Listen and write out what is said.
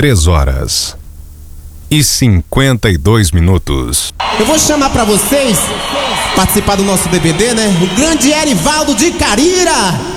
3h52. Eu vou chamar pra vocês participar do nosso DVD, né? O grande Erivaldo de Carira.